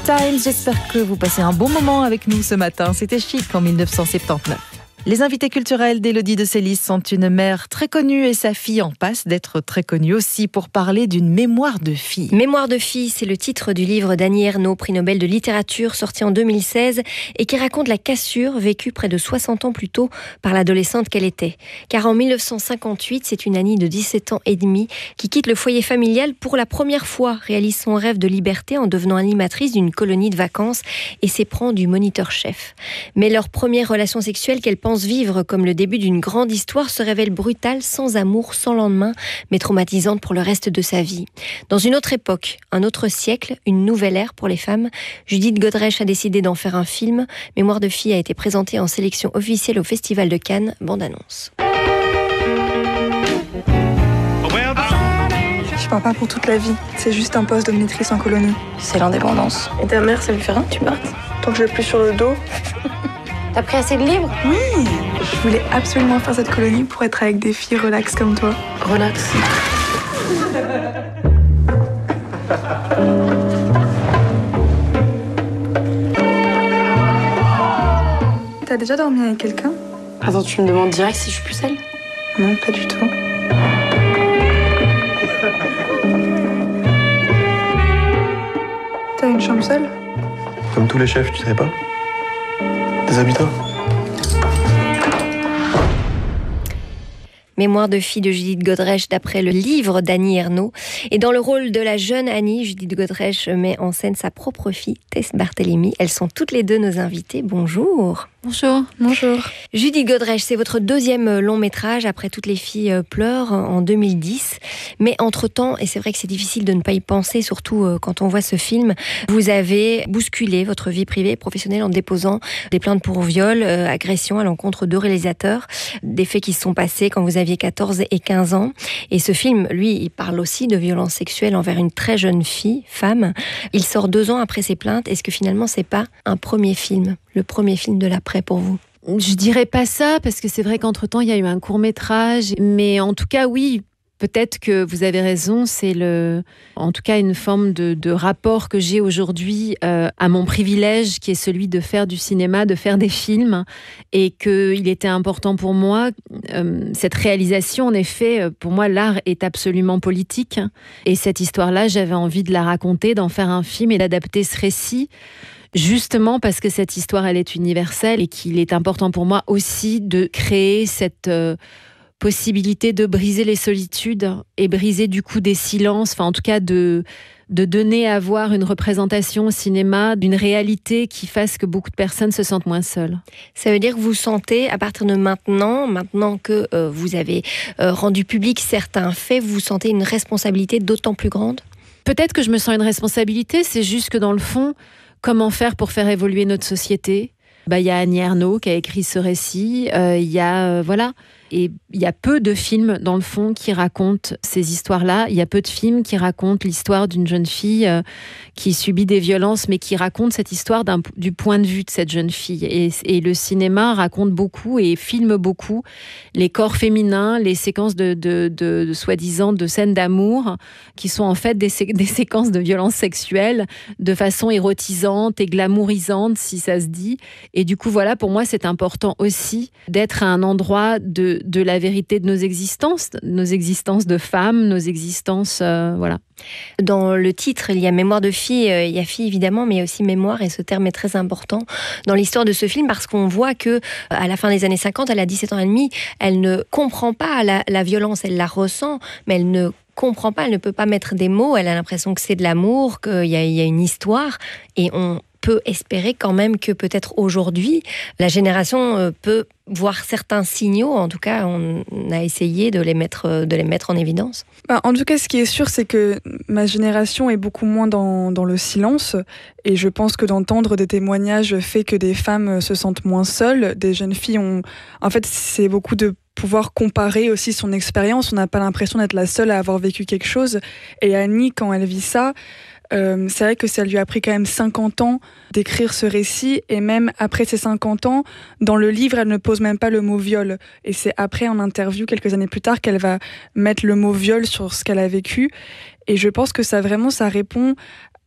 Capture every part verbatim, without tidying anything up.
Times, j'espère que vous passez un bon moment avec nous ce matin. C'était Chic en dix-neuf cent soixante-dix-neuf. Les invités culturels d'Élodie de Sélis sont une mère très connue et sa fille en passe d'être très connue aussi pour parler d'une mémoire de fille. Mémoire de fille, c'est le titre du livre d'Annie Ernaux, prix Nobel de littérature, sorti en deux mille seize et qui raconte la cassure vécue près de soixante ans plus tôt par l'adolescente qu'elle était. Car en dix-neuf cent cinquante-huit, c'est une Annie de dix-sept ans et demi qui quitte le foyer familial pour la première fois, réalise son rêve de liberté en devenant animatrice d'une colonie de vacances et s'éprend du moniteur-chef. Mais leur première relation sexuelle qu'elle pense vivre comme le début d'une grande histoire se révèle brutale, sans amour, sans lendemain, mais traumatisante pour le reste de sa vie. Dans une autre époque, un autre siècle, une nouvelle ère pour les femmes, Judith Godrèche a décidé d'en faire un film. Mémoire de fille a été présentée en sélection officielle au Festival de Cannes. Bande annonce. Je pars pas pour toute la vie, c'est juste un poste de monitrice en colonie. C'est l'indépendance. Et ta mère, ça lui fait rien que tu partes? Tant que je l'ai plus sur le dos. T'as pris assez de livres? Oui. Je voulais absolument faire cette colonie pour être avec des filles relax comme toi. Relax. T'as déjà dormi avec quelqu'un? Attends, tu me demandes direct si je suis plus seule? Non, pas du tout. T'as une chambre seule? Comme tous les chefs, tu savais pas? Déshabille-toi. Mémoire de fille de Judith Godrèche d'après le livre d'Annie Ernaux. Et dans le rôle de la jeune Annie, Judith Godrèche met en scène sa propre fille, Tess Barthélémy. Elles sont toutes les deux nos invitées. Bonjour. Bonjour. Bonjour. Judith Godrèche, c'est votre deuxième long métrage après Toutes les filles pleurent en deux mille dix. Mais entre-temps, et c'est vrai que c'est difficile de ne pas y penser, surtout quand on voit ce film, vous avez bousculé votre vie privée et professionnelle en déposant des plaintes pour viol, euh, agression à l'encontre de réalisateurs, des faits qui se sont passés quand vous aviez quatorze et quinze ans. Et ce film, lui, il parle aussi de violences sexuelles envers une très jeune fille, femme. Il sort deux ans après ces plaintes. Est-ce que finalement, c'est pas un premier film, le premier film de l'après pour vous? Je dirais pas ça, parce que c'est vrai qu'entre-temps, il y a eu un court-métrage. Mais en tout cas, oui, peut-être que vous avez raison. C'est le, en tout cas une forme de, de rapport que j'ai aujourd'hui euh, à mon privilège, qui est celui de faire du cinéma, de faire des films. Et qu'il était important pour moi. Euh, cette réalisation, en effet, pour moi, l'art est absolument politique. Et cette histoire-là, j'avais envie de la raconter, d'en faire un film et d'adapter ce récit. Justement parce que cette histoire, elle est universelle et qu'il est important pour moi aussi de créer cette euh, possibilité de briser les solitudes et briser du coup des silences, enfin en tout cas de, de donner à voir une représentation au cinéma d'une réalité qui fasse que beaucoup de personnes se sentent moins seules. Ça veut dire que vous sentez, à partir de maintenant, maintenant que euh, vous avez euh, rendu public certains faits, vous sentez une responsabilité d'autant plus grande? Peut-être que je me sens une responsabilité, c'est juste que dans le fond, comment faire pour faire évoluer notre société? Bah, y a Annie Ernaux qui a écrit ce récit. Il euh, y a euh, voilà. Et il y a peu de films, dans le fond, qui racontent ces histoires-là. Il y a peu de films qui racontent l'histoire d'une jeune fille euh, qui subit des violences, mais qui racontent cette histoire d'un, du point de vue de cette jeune fille. Et, et le cinéma raconte beaucoup et filme beaucoup les corps féminins, les séquences de, de, de, de soi-disant de scènes d'amour, qui sont en fait des, sé- des séquences de violences sexuelles de façon érotisante et glamourisante, si ça se dit. Et du coup, voilà, pour moi, c'est important aussi d'être à un endroit de de la vérité de nos existences, nos existences de femmes, nos existences, euh, voilà. Dans le titre, il y a mémoire de fille, euh, il y a fille évidemment, mais il y a aussi mémoire, et ce terme est très important dans l'histoire de ce film parce qu'on voit que à la fin des années cinquante, elle a dix-sept ans et demi, elle ne comprend pas la, la violence, elle la ressent, mais elle ne comprend pas, elle ne peut pas mettre des mots, elle a l'impression que c'est de l'amour, qu'il y a, il y a une histoire, et on peut espérer quand même que peut-être aujourd'hui, la génération peut voir certains signaux. En tout cas, on a essayé de les mettre, de les mettre en évidence. Bah, en tout cas, ce qui est sûr, c'est que ma génération est beaucoup moins dans, dans le silence. Et je pense que d'entendre des témoignages fait que des femmes se sentent moins seules. Des jeunes filles ont... En fait, c'est beaucoup de pouvoir comparer aussi son expérience. On n'a pas l'impression d'être la seule à avoir vécu quelque chose. Et Annie, quand elle vit ça, Euh, c'est vrai que ça lui a pris quand même cinquante ans d'écrire ce récit, et même après ces cinquante ans, dans le livre, elle ne pose même pas le mot viol. Et c'est après, en interview, quelques années plus tard, qu'elle va mettre le mot viol sur ce qu'elle a vécu. Et je pense que ça vraiment, ça répond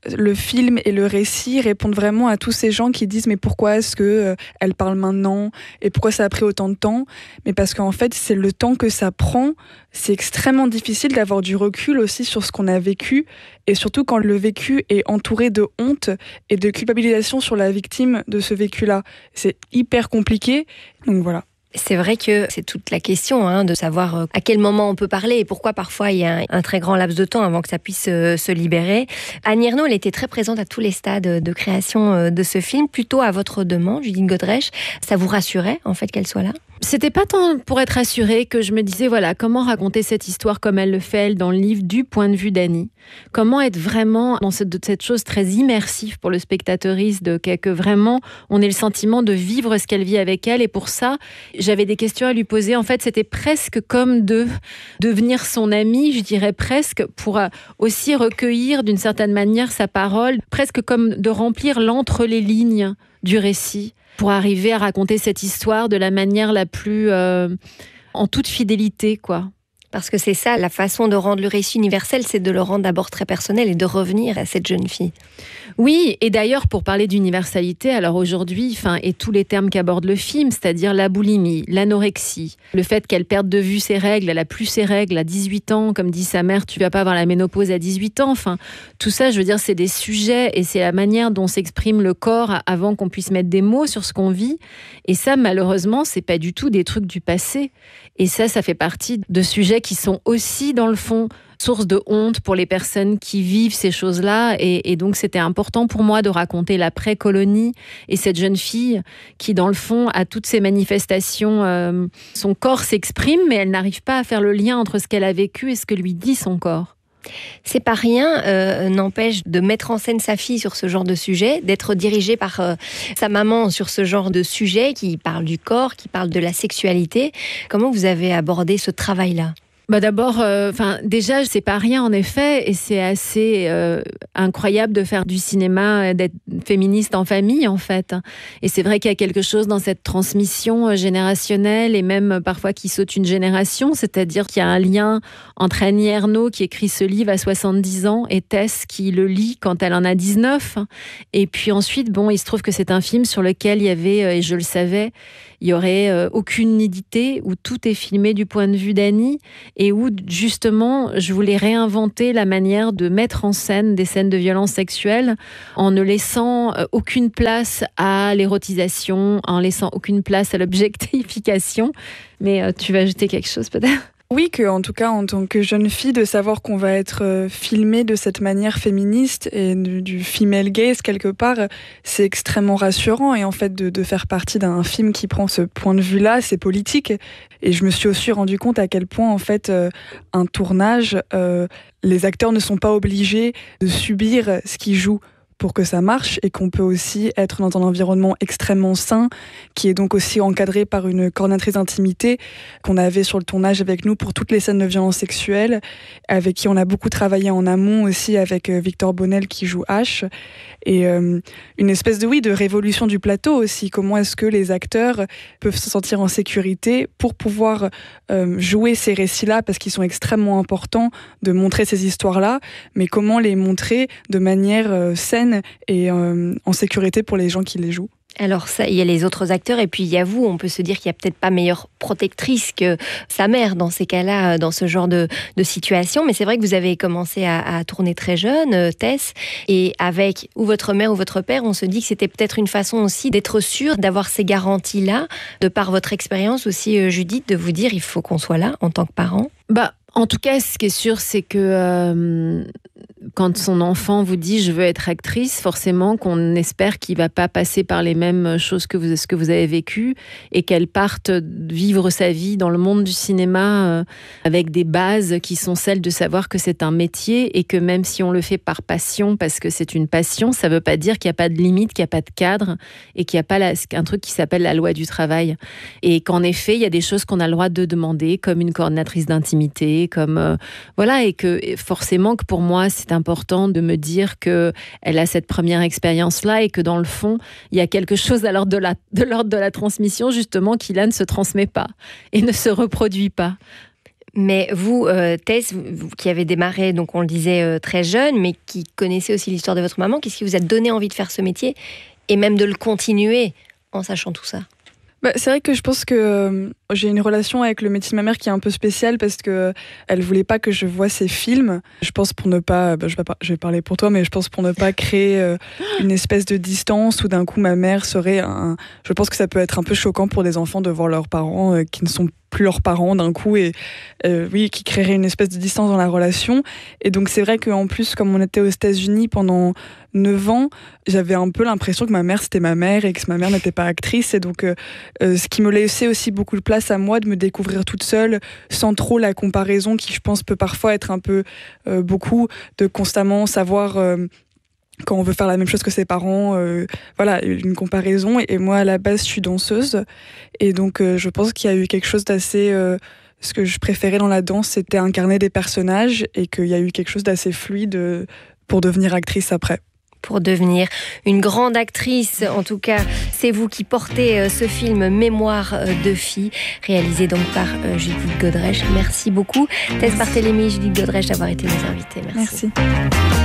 le film et le récit répondent vraiment à tous ces gens qui disent mais pourquoi est-ce que euh, elle parle maintenant et pourquoi ça a pris autant de temps, mais parce qu'en fait c'est le temps que ça prend. C'est extrêmement difficile d'avoir du recul aussi sur ce qu'on a vécu, et surtout quand le vécu est entouré de honte et de culpabilisation sur la victime de ce vécu-là. C'est hyper compliqué, donc voilà. C'est vrai que c'est toute la question hein, de savoir à quel moment on peut parler et pourquoi parfois il y a un, un très grand laps de temps avant que ça puisse euh, se libérer. Annie Ernaux, elle était très présente à tous les stades de création euh, de ce film, plutôt à votre demande, Judith Godrèche. Ça vous rassurait en fait qu'elle soit là ? C'était pas tant pour être rassurée que je me disais, voilà, comment raconter cette histoire comme elle le fait, elle, dans le livre, du point de vue d'Annie. Comment être vraiment dans cette, cette chose très immersive pour le spectateuriste, de, que, que vraiment, on ait le sentiment de vivre ce qu'elle vit avec elle. Et pour ça, j'avais des questions à lui poser. En fait, c'était presque comme de devenir son amie, je dirais presque, pour aussi recueillir d'une certaine manière sa parole, presque comme de remplir l'entre les lignes du récit, pour arriver à raconter cette histoire de la manière la plus euh, en toute fidélité, quoi. Parce que c'est ça, la façon de rendre le récit universel, c'est de le rendre d'abord très personnel et de revenir à cette jeune fille. Oui, et d'ailleurs, pour parler d'universalité, alors aujourd'hui, enfin, et tous les termes qu'aborde le film, c'est-à-dire la boulimie, l'anorexie, le fait qu'elle perde de vue ses règles, elle a plus ses règles à dix-huit ans, comme dit sa mère, tu vas pas avoir la ménopause à dix-huit ans, enfin, tout ça, je veux dire, c'est des sujets et c'est la manière dont s'exprime le corps avant qu'on puisse mettre des mots sur ce qu'on vit. Et ça, malheureusement, c'est pas du tout des trucs du passé. Et ça, ça fait partie de sujets qui sont aussi, dans le fond, source de honte pour les personnes qui vivent ces choses-là. Et, et donc, c'était important pour moi de raconter l'après-colonie et cette jeune fille qui, dans le fond, a toutes ces manifestations. Euh, son corps s'exprime, mais elle n'arrive pas à faire le lien entre ce qu'elle a vécu et ce que lui dit son corps. C'est pas rien, euh, n'empêche de mettre en scène sa fille sur ce genre de sujet, d'être dirigée par euh, sa maman sur ce genre de sujet qui parle du corps, qui parle de la sexualité. Comment vous avez abordé ce travail-là ? Bah d'abord, enfin euh, déjà, c'est pas rien en effet, et c'est assez euh, incroyable de faire du cinéma, d'être féministe en famille en fait. Et c'est vrai qu'il y a quelque chose dans cette transmission générationnelle et même parfois qui saute une génération, c'est-à-dire qu'il y a un lien entre Annie Ernaux qui écrit ce livre à soixante-dix ans et Tess qui le lit quand elle en a dix-neuf. Et puis ensuite, bon, il se trouve que c'est un film sur lequel il y avait, et je le savais, il y aurait euh, aucune nudité, où tout est filmé du point de vue d'Annie et où justement je voulais réinventer la manière de mettre en scène des scènes de violence sexuelle en ne laissant euh, aucune place à l'érotisation, en laissant aucune place à l'objectification. Mais euh, tu vas ajouter quelque chose peut-être ? Oui, que en tout cas, en tant que jeune fille, de savoir qu'on va être euh, filmée de cette manière féministe et du, du female gaze quelque part, c'est extrêmement rassurant. Et en fait, de, de faire partie d'un film qui prend ce point de vue-là, c'est politique. Et je me suis aussi rendu compte à quel point, en fait, euh, un tournage, euh, les acteurs ne sont pas obligés de subir ce qu'ils jouent pour que ça marche, et qu'on peut aussi être dans un environnement extrêmement sain, qui est donc aussi encadré par une coordinatrice d'intimité qu'on avait sur le tournage avec nous pour toutes les scènes de violence sexuelle, avec qui on a beaucoup travaillé en amont aussi avec Victor Bonnel qui joue H, et euh, une espèce de oui de révolution du plateau aussi. Comment est-ce que les acteurs peuvent se sentir en sécurité pour pouvoir euh, jouer ces récits-là, parce qu'ils sont extrêmement importants de montrer ces histoires-là, mais comment les montrer de manière euh, saine et euh, en sécurité pour les gens qui les jouent. Alors ça, il y a les autres acteurs et puis il y a vous. On peut se dire qu'il n'y a peut-être pas meilleure protectrice que sa mère dans ces cas-là, dans ce genre de, de situation. Mais c'est vrai que vous avez commencé à, à tourner très jeune, Tess, et avec ou votre mère ou votre père, on se dit que c'était peut-être une façon aussi d'être sûr d'avoir ces garanties-là, de par votre expérience aussi, Judith, de vous dire il faut qu'on soit là en tant que parent. Bah, en tout cas, ce qui est sûr, c'est que euh, quand son enfant vous dit « je veux être actrice », forcément qu'on espère qu'il ne va pas passer par les mêmes choses que vous, ce que vous avez vécu, et qu'elle parte vivre sa vie dans le monde du cinéma euh, avec des bases qui sont celles de savoir que c'est un métier, et que même si on le fait par passion, parce que c'est une passion, ça ne veut pas dire qu'il n'y a pas de limite, qu'il n'y a pas de cadre, et qu'il n'y a pas la, un truc qui s'appelle la loi du travail. Et qu'en effet, il y a des choses qu'on a le droit de demander, comme une coordinatrice d'intimité, comme euh, voilà, et que forcément que pour moi c'est important de me dire que elle a cette première expérience là, et que dans le fond il y a quelque chose à l'ordre de la de l'ordre de la transmission justement qui là ne se transmet pas et ne se reproduit pas. Mais vous, euh, Tess, vous, vous qui avez démarré, donc on le disait, euh, très jeune, mais qui connaissez aussi l'histoire de votre maman, qu'est-ce qui vous a donné envie de faire ce métier et même de le continuer en sachant tout ça? Bah, c'est vrai que je pense que euh, j'ai une relation avec le métier de ma mère qui est un peu spéciale parce que elle voulait pas que je voie ses films. Je pense pour ne pas, bah, je, vais pas je vais parler pour toi, mais je pense pour ne pas créer euh, une espèce de distance où d'un coup ma mère serait un. Je pense que ça peut être un peu choquant pour des enfants de voir leurs parents euh, qui ne sont plus leurs parents d'un coup et euh, oui, qui créerait une espèce de distance dans la relation. Et donc c'est vrai qu'en plus, comme on était aux États-Unis pendant neuf ans, j'avais un peu l'impression que ma mère c'était ma mère et que ma mère n'était pas actrice. Et donc euh, euh, ce qui me laissait aussi beaucoup de place à moi de me découvrir toute seule, sans trop la comparaison qui, je pense, peut parfois être un peu euh, beaucoup de constamment savoir. Euh, quand on veut faire la même chose que ses parents, euh, voilà, une comparaison. Et moi, à la base, je suis danseuse. Et donc, euh, je pense qu'il y a eu quelque chose d'assez... Euh, ce que je préférais dans la danse, c'était incarner des personnages et qu'il y a eu quelque chose d'assez fluide euh, pour devenir actrice après. Pour devenir une grande actrice. En tout cas, c'est vous qui portez ce film Mémoire de fille, réalisé donc par Judith Godrèche. Merci beaucoup. Tess Barthélémy, Judith Godrèche, d'avoir été nos invités. Merci. Merci.